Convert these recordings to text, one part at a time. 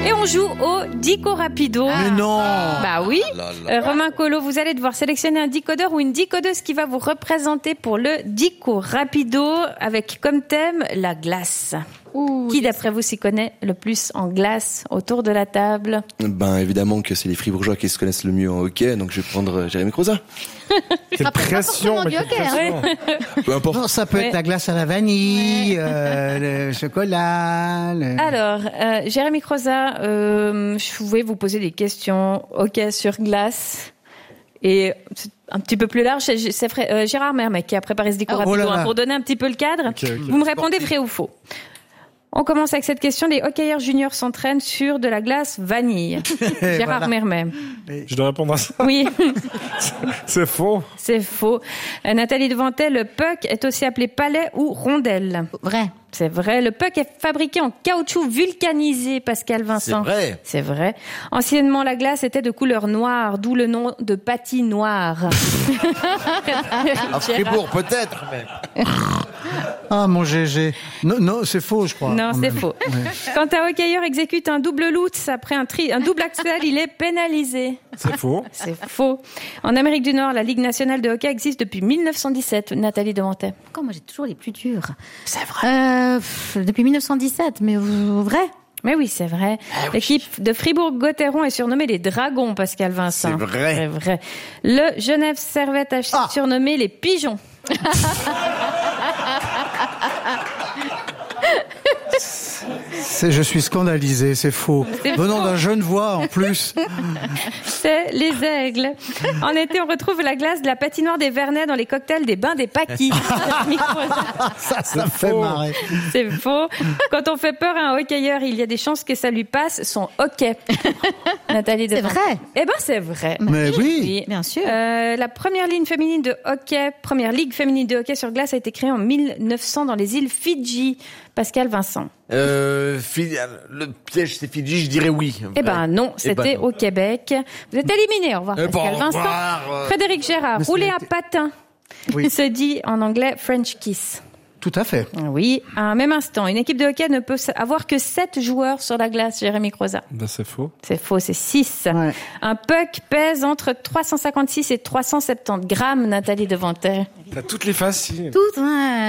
Et on joue au Dico Rapido. Mais non. Bah oui. Romain Colo, vous allez devoir sélectionner un décodeur ou une décodeuse qui va vous représenter pour le Dico Rapido avec comme thème la glace. Qui d'après vous s'y connaît le plus en glace autour de la table? Ben évidemment que c'est les Fribourgeois qui se connaissent le mieux en hockey, donc je vais prendre Jérémy Croza. Quelle pression, mais quelle pression. Peu importe. Non, ça peut être la glace à la vanille, le chocolat. Alors, Jérémy Croza, je voulais vous poser des questions hockey sur glace. Et un petit peu plus large, c'est Gérard Mermet qui a préparé ce Dico Rapido pour donner un petit peu le cadre. Okay. Vous me répondez vrai ou faux. On commence avec cette question. Les hockeyeurs juniors s'entraînent sur de la glace vanille. Gérard Mermet. Je dois répondre à ça. Oui. C'est faux. C'est faux. Nathalie Devantet, le puck est aussi appelé palais ou rondelle. Vrai. C'est vrai. Le puck est fabriqué en caoutchouc vulcanisé, Pascal Vincent. C'est vrai. C'est vrai. Anciennement, la glace était de couleur noire, d'où le nom de patinoire. À Fribourg, peut-être, mais... Ah, mon GG. Non, c'est faux, je crois. Non, c'est faux. Ouais. Quand un hockeyeur exécute un double lutz après un double axel, il est pénalisé. C'est faux. C'est faux. En Amérique du Nord, la Ligue nationale de hockey existe depuis 1917. Nathalie Devantet. Moi, j'ai toujours les plus durs. C'est vrai. Depuis 1917, mais vrai. Mais oui, c'est vrai. Ah, oui. L'équipe de Fribourg-Gotteron est surnommée les Dragons, Pascal Vincent. C'est vrai. C'est vrai. Le Genève Servette a surnommé les Pigeons. Je suis scandalisé, c'est faux. Venant d'un Genevois en plus. C'est les aigles. En été, on retrouve la glace de la patinoire des Vernets dans les cocktails des bains des Paquis. ça fait marrer. C'est faux. Quand on fait peur à un hockeyeur, il y a des chances que ça lui passe son hockey. Nathalie C'est vrai. Eh ben, c'est vrai. Mais oui. Bien sûr. La première ligue féminine de hockey sur glace a été créée en 1900 dans les îles Fidji. Pascal Vincent. Le piège, c'est Fidji, je dirais oui. Eh ben non, c'était au Québec. Vous êtes éliminé. Au revoir, Pascal Vincent. Frédéric Gérard, rouler à patin. Oui. Se dit en anglais French kiss. Tout à fait. Oui, à un même instant, une équipe de hockey ne peut avoir que 7 joueurs sur la glace, Jérémy Croza. Ben c'est faux. C'est faux, c'est 6. Ouais. Un puck pèse entre 356 et 370 grammes, Nathalie Devantet. T'as toutes les faciles. Toutes,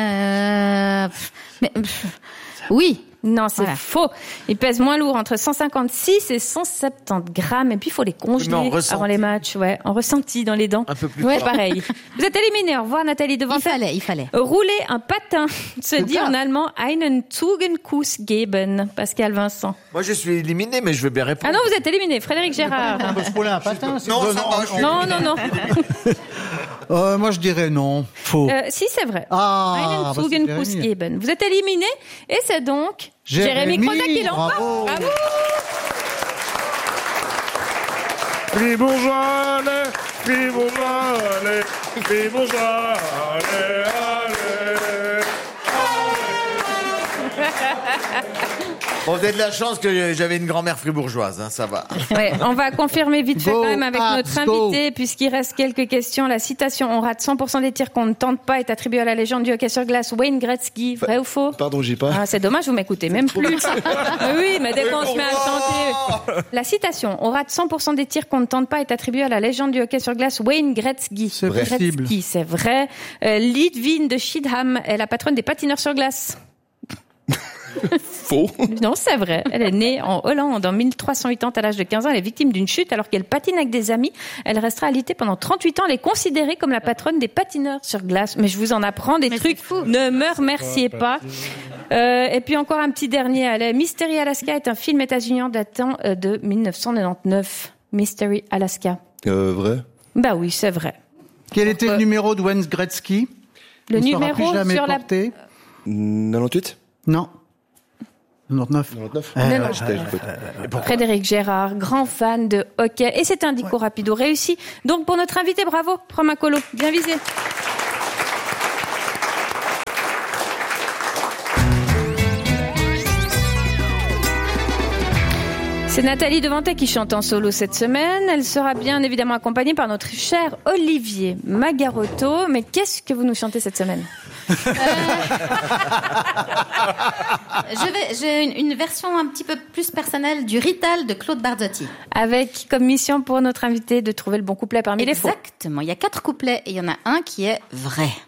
oui. Non, c'est faux. Il pèse moins lourd, entre 156 et 170 grammes. Et puis, il faut les congeler avant les matchs. Ouais, en ressenti dans les dents. Un peu plus fort. Pareil. Vous êtes éliminé. Au revoir, Nathalie Devantet. Il fallait. Rouler un patin se dit en allemand einen Zugenkuss geben. Pascal Vincent. Moi, je suis éliminé, mais je vais bien répondre. Ah non, vous êtes éliminé. Frédéric Gérard. On peut se rouler un patin. Non. Moi, je dirais non. Faux. Si, c'est vrai. Einen Zugenkuss geben. Vous êtes éliminé. Et c'est donc Jérémy Croza qui l'emporte. Bravo. Fribourgeois, Fribourgeois, allez. Bon, vous avez de la chance que j'avais une grand-mère fribourgeoise, hein, ça va. Ouais, on va confirmer vite fait quand même avec notre invité, puisqu'il reste quelques questions. La citation « On rate 100% des tirs qu'on ne tente pas » est attribuée à la légende du hockey sur glace Wayne Gretzky. Vrai ou faux? Pardon, j'ai pas. Ah, c'est dommage, vous m'écoutez même plus. Oui, mais dès qu'on se met à chanter. La citation « On rate 100% des tirs qu'on ne tente pas » est attribuée à la légende du hockey sur glace Wayne Gretzky. C'est possible. C'est vrai. Lidvine de Schiedam est la patronne des patineurs sur glace. Faux. Non, c'est vrai. Elle est née en Hollande en 1380 à l'âge de 15 ans. Elle est victime d'une chute alors qu'elle patine avec des amis. Elle restera alitée pendant 38 ans. Elle est considérée comme la patronne des patineurs sur glace. Mais je vous en apprends des trucs. Ne me remerciez pas. Et puis encore un petit dernier. Mystery Alaska est un film états-unien datant de 1999. Mystery Alaska. Vrai? Bah oui, c'est vrai. Quel était le numéro de Wayne Gretzky? Le numéro sur la... 98? Non. 99. Frédéric Gérard, grand fan de hockey. Et c'est un Dico Rapido réussi. Donc pour notre invité, bravo, Romain Colo, bien visé. C'est Nathalie Devantet qui chante en solo cette semaine. Elle sera bien évidemment accompagnée par notre cher Olivier Magarotto. Mais qu'est-ce que vous nous chantez cette semaine ? J'ai une version un petit peu plus personnelle du Rital de Claude Barzotti. Avec comme mission pour notre invité de trouver le bon couplet parmi les faux. Exactement. Il y a 4 couplets et il y en a un qui est vrai.